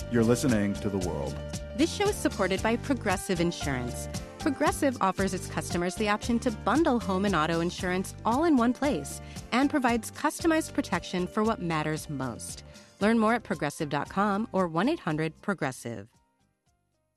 You're listening to The World. This show is supported by Progressive Insurance. Progressive offers its customers the option to bundle home and auto insurance all in one place and provides customized protection for what matters most. Learn more at Progressive.com or 1-800-PROGRESSIVE.